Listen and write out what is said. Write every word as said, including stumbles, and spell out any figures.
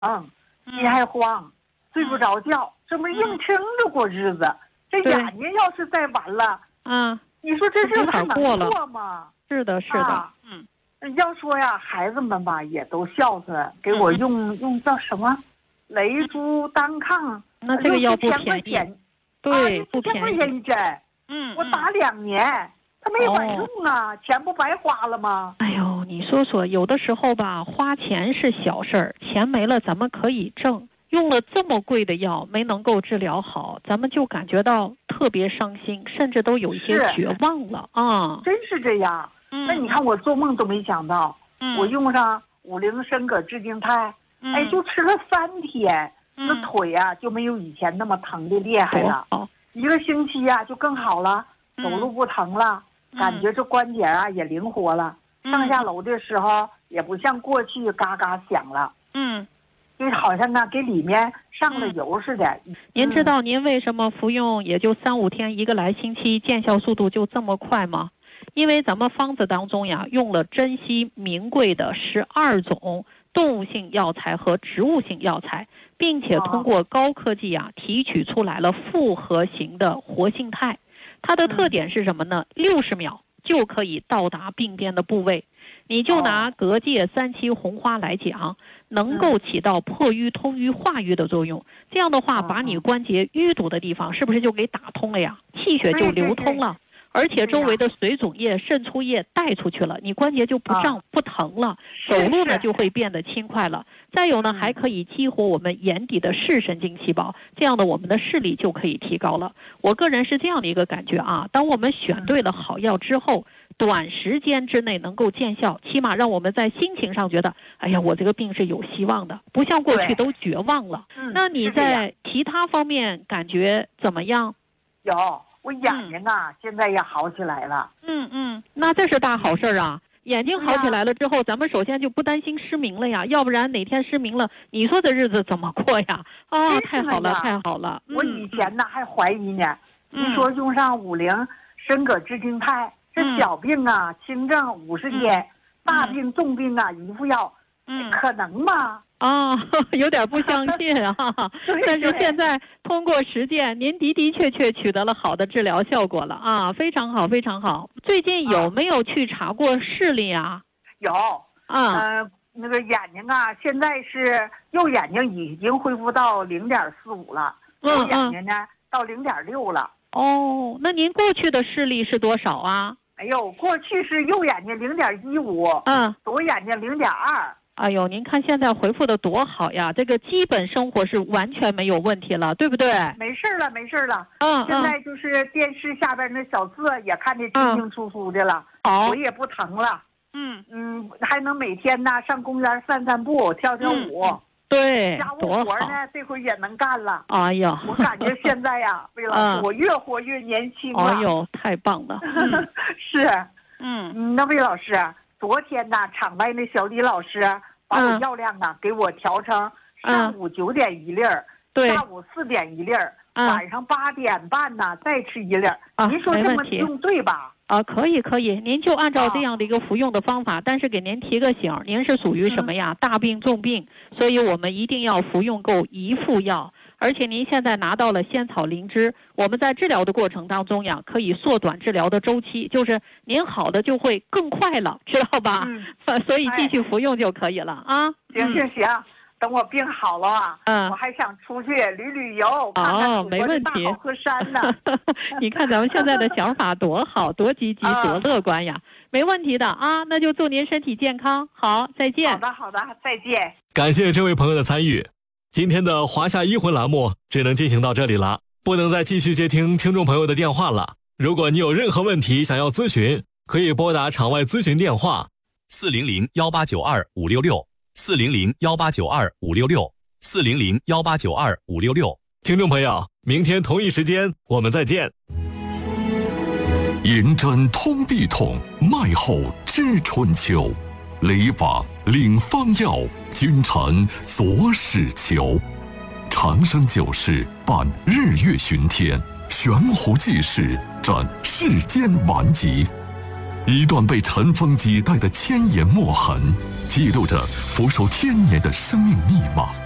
嗯，心还慌，睡不着觉，这么硬撑着过日子。这眼睛要是再完了， 嗯， 你说这日子还能过了过吗？ 是的，是的， 啊、 嗯。 要说呀，孩子们吧也都孝顺，给我用、嗯、用叫什么雷珠单抗， 那这个药不便宜， 对， 啊、不便宜，块钱一针， 嗯， 我打两年，它没管用啊，哦、钱不白花了吗？ 哎呦，你说说，有的时候吧，花钱是小事儿，钱没了咱们可以挣，用了这么贵的药没能够治疗好，咱们就感觉到特别伤心，甚至都有一些绝望了啊！ 真是这样。 嗯、 那你看我做梦都没想到， 嗯、 我用上五灵参葛智净肽， 嗯、 哎，就吃了三天， 嗯、 那腿呀、啊、就没有以前那么疼的厉害了。 哦、 一个星期呀、啊、就更好了， 嗯、 走路不疼了，嗯、感觉这关节啊也灵活了， 嗯、 上下楼的时候也不像过去嘎嘎响了。 嗯。 就好像呢，给里面上了油似的。 嗯、您知道您为什么服用也就三五天一个来星期见效速度就这么快吗？因为咱们方子当中呀，用了珍稀名贵的十二种动物性药材和植物性药材，并且通过高科技呀提取出来了复合型的活性肽。它的特点是什么呢？六十秒就可以到达病变的部位。你就拿隔界三七红花来讲，能够起到破瘀、通瘀、化瘀的作用。这样的话，把你关节淤堵的地方是不是就给打通了呀？气血就流通了，而且周围的水肿液、渗出液带出去了，你关节就不胀、不疼了，走路呢就会变得轻快了。再有呢，还可以激活我们眼底的视神经细胞，这样的我们的视力就可以提高了。我个人是这样的一个感觉啊，当我们选对了好药之后，短时间之内能够见效，起码让我们在心情上觉得，哎呀，我这个病是有希望的，不像过去都绝望了。那你在其他方面感觉怎么样？ 有，我眼睛啊、嗯、现在也好起来了。 嗯嗯，那这是大好事啊！眼睛好起来了之后，咱们首先就不担心失明了呀，要不然哪天失明了，你说这日子怎么过呀？啊，太好了，太好了！ 我以前呢、嗯、还怀疑呢，你说用上五灵参葛智净肽。这小病啊，嗯、轻症五十天，嗯、大病重病啊，一副药，嗯，可能吗？ 啊、哦，有点不相信啊。但是现在通过实践，您的的确确取得了好的治疗效果了啊，非常好，非常好。最近有没有去查过视力啊？ 有啊， 呃，那个眼睛啊，现在是右眼睛已经恢复到零点四五了，右眼睛呢、嗯、到零点六了。 哦，那您过去的视力是多少啊？ 哎呦，过去是右眼睛零点一五， 嗯， 左眼睛零点二。 哎呦，您看现在回复的多好呀！这个基本生活是完全没有问题了，对不对？ 没事了，没事了。 嗯， 现在就是电视下边那小字也看得清清楚楚的了， 好、嗯， 腿也不疼了。 嗯嗯，还能每天呢上公园散散步、跳跳舞。 嗯对， 家务活呢，这回也能干了。 哎呀， 我感觉现在呀，魏老师，嗯、我越活越年轻了。 哎呦，太棒了！ 嗯、是， 嗯， 那魏老师，昨天呢，场外那小李老师把我药量啊、嗯、给我调成上午九点一粒儿， 对、 嗯，下午四点一粒儿， 嗯、 晚上八点半呢再吃一粒儿。 啊， 您说这么用对吧？ 啊，可以可以，您就按照这样的一个服用的方法，啊、但是给您提个醒，您是属于什么呀？嗯、大病重病，所以我们一定要服用够一副药。而且您现在拿到了仙草灵芝，我们在治疗的过程当中呀，可以缩短治疗的周期，就是您好的就会更快了，知道吧？ 嗯， 所以继续服用就可以了啊。 行行行。等我病好了啊，嗯，我还想出去旅旅游，看看哦，没问题， 大好河山呢。 你看咱们现在的想法多好，多积极，多乐观呀！没问题的啊，那就祝您身体健康，好，再见。 好的，好的，再见。 感谢这位朋友的参与，今天的华夏医魂栏目只能进行到这里了，不能再继续接听听众朋友的电话了。如果你有任何问题想要咨询，可以拨打场外咨询电话四零零幺八九二五六六。四零零幺八九二五六六，四零零幺八九二五六六。听众朋友，明天同一时间我们再见。 银针通臂痛，脉后知春秋。理法领方药，君臣佐使求。长生久视，伴日月巡天；悬壶济世，展世间顽疾。一段被尘封几代的千言墨痕，记录着俯首千年的生命密码。